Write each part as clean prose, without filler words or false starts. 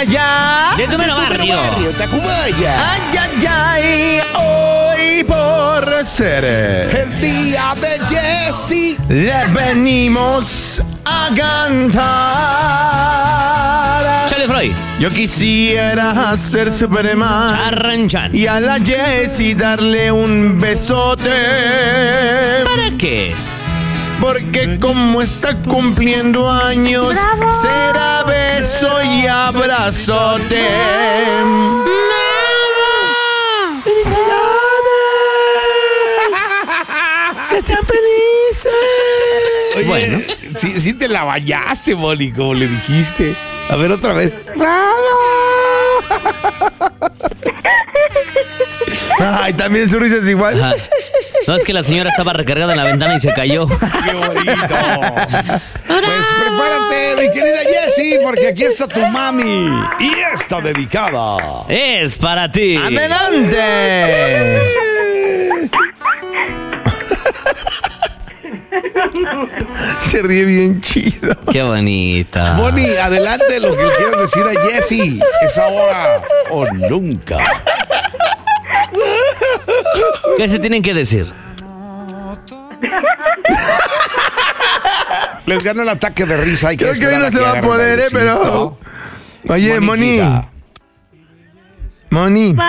Tacubaya. De tu mero barrio. Tacubaya. Ay, ay, ay, hoy por ser El día de Jessy. le venimos a cantar. Chale, Freud. Yo quisiera ser Superman Arranchan. y a la Jessie darle un besote. ¿Para qué? Porque como está cumpliendo años, será beso y abrazote. ¡Que sean felices! Oye, Bueno. sí te la bañaste, Moni, como le dijiste. A ver, otra vez. Ay, también su risa es igual. Ajá. No, es que la señora estaba recargada en la ventana y se cayó. ¡Qué bonito! Pues prepárate, mi querida Jessy, porque aquí está tu mami. Y está dedicada. Es para ti. ¡Adelante! Se ríe bien chido. Qué bonita. Moni, adelante lo que le quieras decir a Jessy. Es ahora o nunca. ¿Qué se tienen que decir? Les gana el ataque de risa. Hay que Creo que hoy no esperar se va a agarren poder, el pero... besito. Oye, Moni. Moniquita. Moni.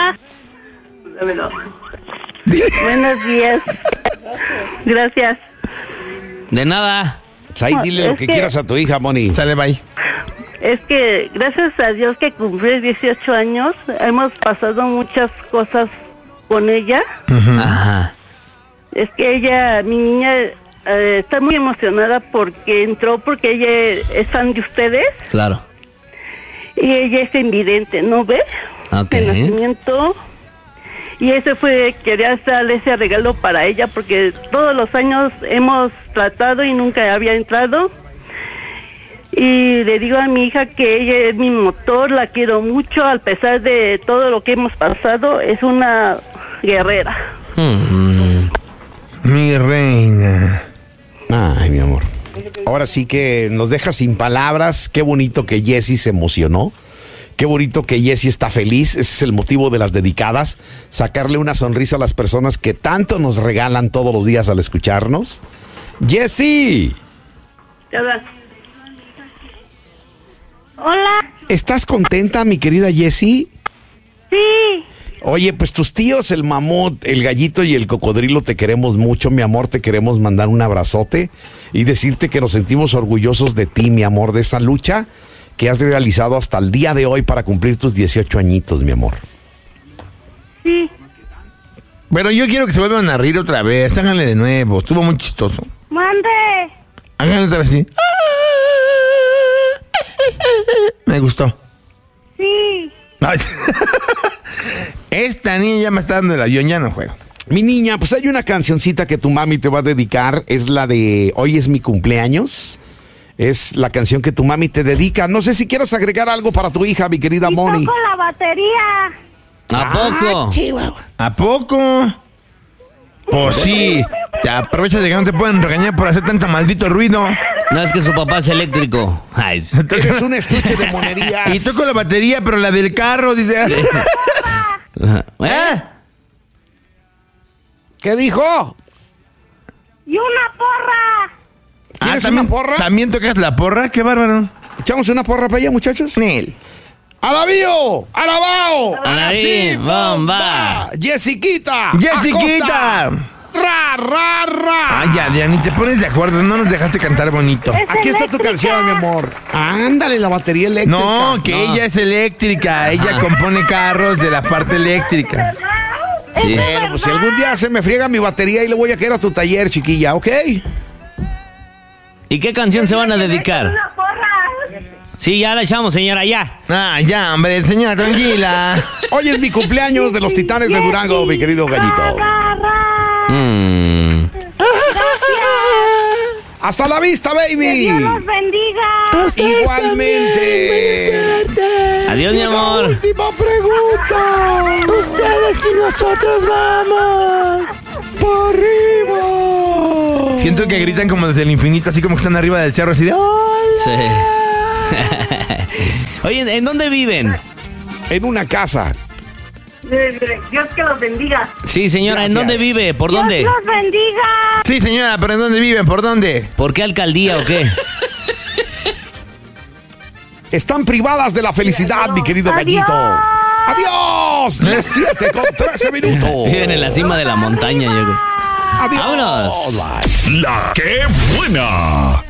Buenos días. Gracias. De nada. Pues ahí dile lo que quieras a tu hija, Moni. Sale, bye. Es que gracias a Dios que cumplí 18 años, hemos pasado muchas cosas con ella. Ajá. Es que ella, mi niña, está muy emocionada porque entró, porque ella es fan de ustedes Claro. y ella es invidente, ¿no ves? Ok. De nacimiento. Y ese fue, quería darle ese regalo para ella porque todos los años hemos tratado y nunca había entrado. Y le digo a mi hija que ella es mi motor, la quiero mucho, a pesar de todo lo que hemos pasado, es una guerrera. Mi reina. Ay, mi amor. Ahora sí que nos deja sin palabras. Qué bonito que Jessy se emocionó. Qué bonito que Jessy está feliz. Ese es el motivo de las dedicadas. Sacarle una sonrisa a las personas que tanto nos regalan todos los días al escucharnos. Jessy, Hola. ¿estás contenta, mi querida Jessy? Sí. Oye, pues tus tíos, el mamut, el gallito y el cocodrilo, te queremos mucho, mi amor. Te queremos mandar un abrazote y decirte que nos sentimos orgullosos de ti, mi amor, de esa lucha que has realizado hasta el día de hoy para cumplir tus 18 añitos, mi amor. Sí. Pero yo quiero que se vuelvan a reír otra vez. Háganle de nuevo. Estuvo muy chistoso. Mande. Háganle otra vez así. Me gustó. Sí. Ay. Esta niña ya me está dando el avión, ya no juego. Mi niña, pues hay una cancioncita que tu mami te va a dedicar. Es la de Hoy es mi cumpleaños. Es la canción que tu mami te dedica. No sé si quieres agregar algo para tu hija, mi querida Moni. Toco la batería. ¿A poco? ¿A poco? Pues sí. Te aprovechas de que no te pueden regañar por hacer tanto maldito ruido. No, es que su papá es eléctrico. Ay, sí. Es un estuche de monerías. Y toco la batería, pero la del carro, dice. ¿Eh? ¿Qué dijo? Y una porra. ¿Quieres ¿también, una porra? ¿También tocas la porra? ¡Qué bárbaro! ¿Echamos una porra para allá, muchachos? Nel. ¡Alabío! ¡Alabao! ¡Alabí, bomba! ¡Jessiquita! ¡Jessiquita! ¡Acosta! ¡Ra, ra, ra! Ay, ya, ni te pones de acuerdo. No nos dejaste cantar bonito. Aquí está tu canción, mi amor. Ándale, la batería eléctrica. No, que ella es eléctrica. Ella compone carros de la parte eléctrica. Sí. Bueno, pues si algún día se me friega mi batería y le voy a caer a tu taller, chiquilla, ¿ok? ¿Y qué canción se van a dedicar? Una porra. Sí, ya la echamos, señora, ya. Ah, ya, hombre, señora, tranquila. Hoy es mi cumpleaños de los Titanes de Durango, mi querido gallito. Ra, ra. ¡Hasta la vista, baby! Dios los bendiga. Igualmente. Adiós, mi amor. Última pregunta. Ustedes y nosotros vamos. ¡Para arriba! Siento que gritan como desde el infinito, así como que están arriba del cerro, así de... Sí. Oye, ¿en dónde viven? En una casa. Dios que los bendiga. Sí, señora, ¿en Gracias. dónde vive? ¿Por dónde? Dios los bendiga. Sí, señora, pero ¿en dónde viven? ¿Por dónde? ¿Por qué alcaldía o qué? Están privadas de la felicidad, mi querido Adiós. gallito. ¡Adiós! Las 7:13. Viven en la cima de la montaña, yo creo. Adiós. ¡Vámonos! Bye. La que buena.